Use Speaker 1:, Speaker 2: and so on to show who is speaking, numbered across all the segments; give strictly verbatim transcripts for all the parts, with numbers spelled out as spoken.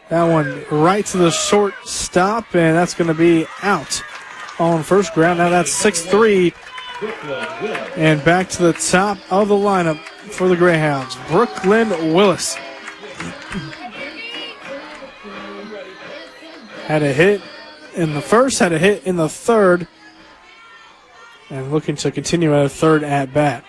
Speaker 1: That one right to the short stop, and that's going to be out on first ground. Now that's six three. And back to the top of the lineup for the Greyhounds, Brooklyn Willis. Had a hit in the first, had a hit in the third, and looking to continue at a third at bat.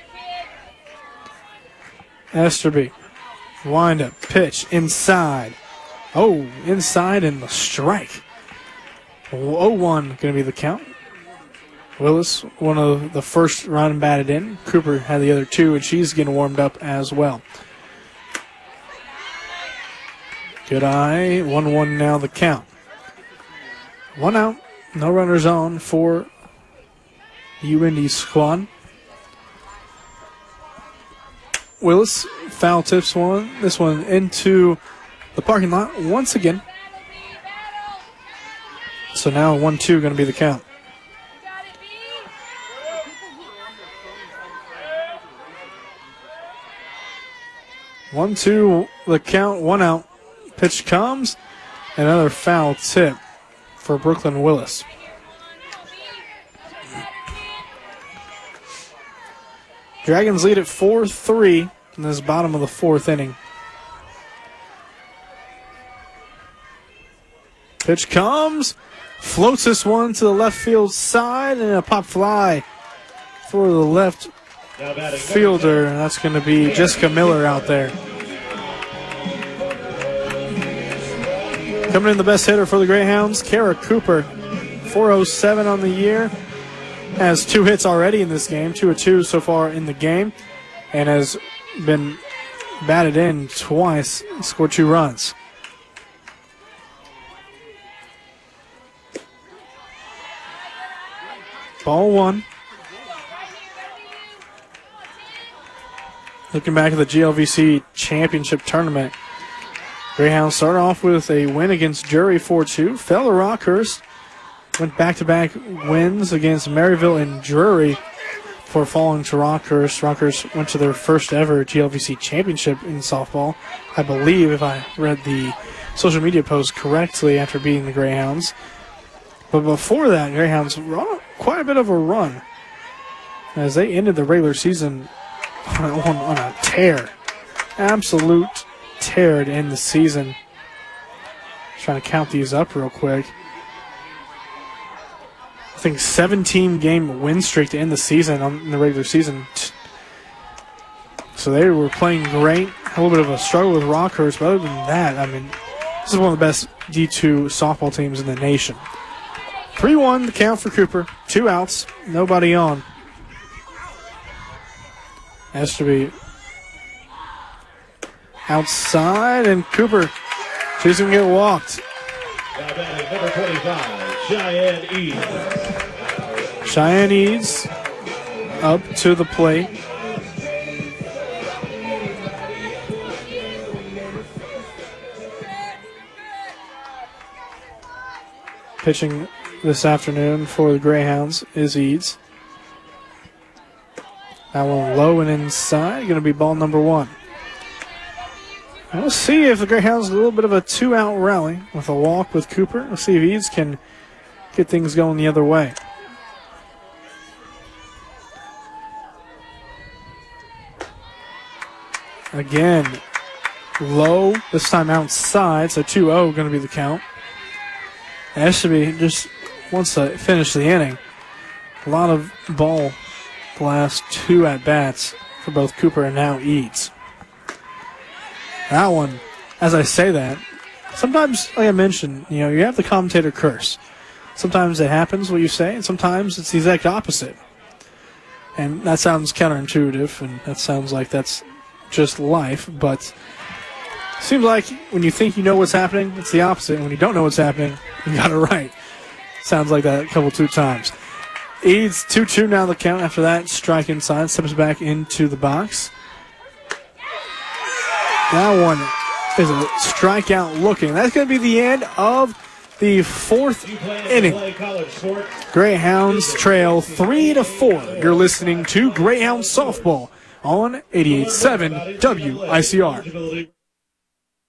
Speaker 1: Esterby, wind up, pitch inside. Oh, inside and the strike. oh one going to be the count. Willis, one of the first run batted in. Cooper had the other two, and she's getting warmed up as well. Good eye. one one now the count. One out. No runners on for the U N D squad. Willis foul tips one. This one into the parking lot once again. So now one two going to be the count. One, two, the count, one out. Pitch comes. Another foul tip for Brooklyn Willis. Dragons lead at four three in this bottom of the fourth inning. Pitch comes. Floats this one to the left field side, and a pop fly for the left fielder, and that's going to be Jessica Miller out there. Coming in the best hitter for the Greyhounds, Kara Cooper, four oh seven on the year. Has two hits already in this game, two of two so far in the game, and has been batted in twice, scored two runs. Ball one. Looking back at the G L V C Championship Tournament, Greyhounds started off with a win against Drury four two. Fell to Rockhurst. Went back-to-back wins against Maryville and Drury before falling to Rockhurst. Rockhurst went to their first ever G L V C Championship in softball, I believe, if I read the social media post correctly, after beating the Greyhounds. But before that, Greyhounds were on quite a bit of a run as they ended the regular season on, on a tear. Absolute tear to end the season. Trying to count these up real quick. I think seventeen game win streak to end the season on, in the regular season. So they were playing great. A little bit of a struggle with Rockhurst, but other than that, I mean, this is one of the best D two softball teams in the nation. three one the count for Cooper. Two outs, nobody on. Has to be outside, and Cooper, she's going to get walked.
Speaker 2: Number twenty-five, Cheyenne Eads.
Speaker 1: Cheyenne Eads up to the plate. Pitching this afternoon for the Greyhounds is Eads. That one low and inside, going to be ball number one. We'll see if the Greyhounds a little bit of a two-out rally with a walk with Cooper. We'll see if Eads can get things going the other way. Again, low, this time outside, so two oh going to be the count. Ashby just wants to finish the inning. A lot of ball the last two at-bats for both Cooper and now Eads. That one, as I say that, sometimes, like I mentioned, you know, you have the commentator curse. Sometimes it happens what you say, and sometimes it's the exact opposite. And that sounds counterintuitive, and that sounds like that's just life, but it seems like when you think you know what's happening, it's the opposite, and when you don't know what's happening, you got it right. Sounds like that a couple, two times. Eads, two two now the count. After that, strike inside, steps back into the box. That one is a strikeout looking. That's going to be the end of the fourth inning. Greyhounds trail three to four. You're listening to Greyhound Softball on eighty-eight point seven W I C R.